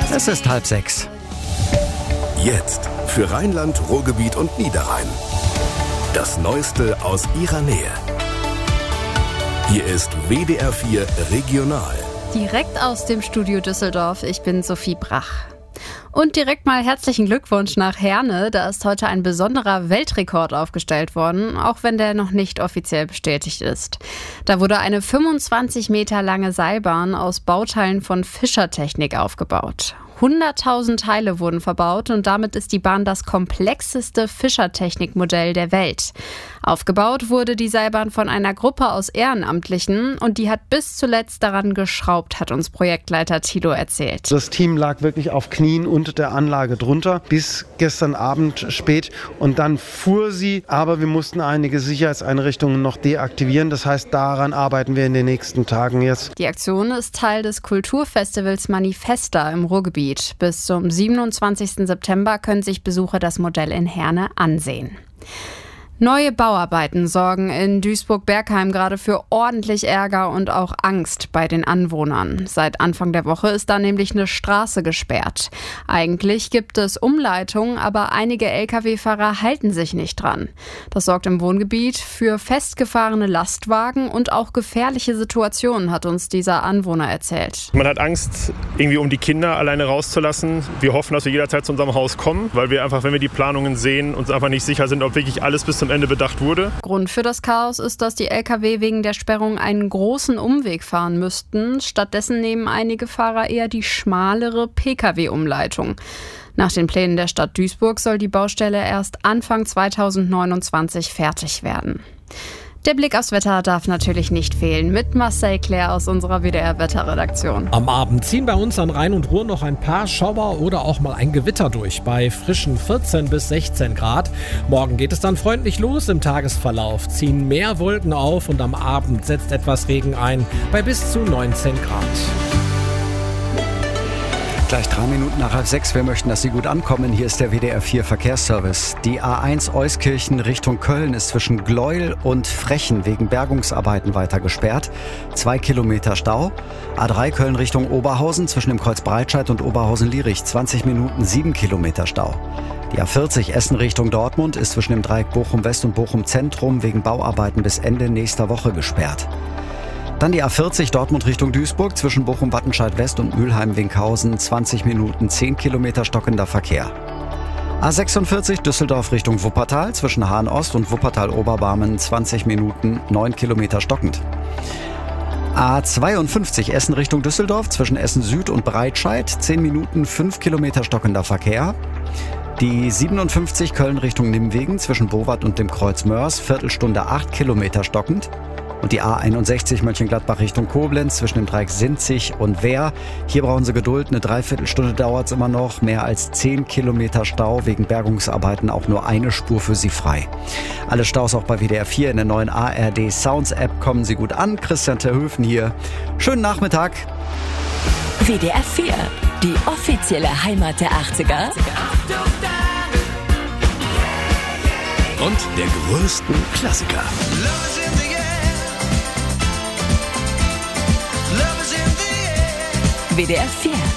Es ist 5:30. Jetzt für Rheinland, Ruhrgebiet und Niederrhein. Das Neueste aus ihrer Nähe. Hier ist WDR 4 Regional. Direkt aus dem Studio Düsseldorf, ich bin Sophie Brach. Und direkt mal herzlichen Glückwunsch nach Herne, da ist heute ein besonderer Weltrekord aufgestellt worden, auch wenn der noch nicht offiziell bestätigt ist. Da wurde eine 25 Meter lange Seilbahn aus Bauteilen von Fischertechnik aufgebaut. 100.000 Teile wurden verbaut und damit ist die Bahn das komplexeste Fischertechnikmodell der Welt. Aufgebaut wurde die Seilbahn von einer Gruppe aus Ehrenamtlichen und die hat bis zuletzt daran geschraubt, hat uns Projektleiter Thilo erzählt. Das Team lag wirklich auf Knien unter der Anlage drunter bis gestern Abend spät und dann fuhr sie, aber wir mussten einige Sicherheitseinrichtungen noch deaktivieren. Das heißt, daran arbeiten wir in den nächsten Tagen jetzt. Die Aktion ist Teil des Kulturfestivals Manifesta im Ruhrgebiet. Bis zum 27. September können sich Besucher das Modell in Herne ansehen. Neue Bauarbeiten sorgen in Duisburg-Bergheim gerade für ordentlich Ärger und auch Angst bei den Anwohnern. Seit Anfang der Woche ist da nämlich eine Straße gesperrt. Eigentlich gibt es Umleitungen, aber einige Lkw-Fahrer halten sich nicht dran. Das sorgt im Wohngebiet für festgefahrene Lastwagen und auch gefährliche Situationen, hat uns dieser Anwohner erzählt. Man hat Angst, irgendwie um die Kinder alleine rauszulassen. Wir hoffen, dass wir jederzeit zu unserem Haus kommen, weil wir einfach, wenn wir die Planungen sehen, uns einfach nicht sicher sind, ob wirklich alles bis zum Ende bedacht wurde. Grund für das Chaos ist, dass die Lkw wegen der Sperrung einen großen Umweg fahren müssten. Stattdessen nehmen einige Fahrer eher die schmalere Pkw-Umleitung. Nach den Plänen der Stadt Duisburg soll die Baustelle erst Anfang 2029 fertig werden. Der Blick aufs Wetter darf natürlich nicht fehlen, mit Marcel Claire aus unserer WDR-Wetterredaktion. Am Abend ziehen bei uns an Rhein und Ruhr noch ein paar Schauer oder auch mal ein Gewitter durch, bei frischen 14 bis 16 Grad. Morgen geht es dann freundlich los im Tagesverlauf, ziehen mehr Wolken auf und am Abend setzt etwas Regen ein, bei bis zu 19 Grad. Gleich 3 Minuten nach 5:30. Wir möchten, dass Sie gut ankommen. Hier ist der WDR 4 Verkehrsservice. Die A1 Euskirchen Richtung Köln ist zwischen Gleuel und Frechen wegen Bergungsarbeiten weiter gesperrt. 2 Kilometer Stau. A3 Köln Richtung Oberhausen zwischen dem Kreuz Breitscheid und Oberhausen-Lierich 20 Minuten 7 Kilometer Stau. Die A40 Essen Richtung Dortmund ist zwischen dem Dreieck Bochum West und Bochum Zentrum wegen Bauarbeiten bis Ende nächster Woche gesperrt. Dann die A40 Dortmund Richtung Duisburg zwischen Bochum-Wattenscheid West und Mülheim-Winkhausen 20 Minuten 10 Kilometer stockender Verkehr. A46 Düsseldorf Richtung Wuppertal zwischen Hahn Ost und Wuppertal-Oberbarmen 20 Minuten 9 Kilometer stockend. A52 Essen Richtung Düsseldorf zwischen Essen Süd und Breitscheid 10 Minuten 5 Kilometer stockender Verkehr. Die 57 Köln Richtung Nimwegen zwischen Bowat und dem Kreuz Mörs Viertelstunde 8 Kilometer stockend. Und die A61 Mönchengladbach Richtung Koblenz zwischen dem Dreieck Sinzig und Wehr. Hier brauchen Sie Geduld, eine Dreiviertelstunde dauert es immer noch. Mehr als 10 Kilometer Stau, wegen Bergungsarbeiten auch nur eine Spur für Sie frei. Alle Staus auch bei WDR 4 in der neuen ARD Sounds App. Kommen Sie gut an. Christian Terhöfen hier. Schönen Nachmittag. WDR 4, die offizielle Heimat der 80er. Und der größten Klassiker. WDR 4.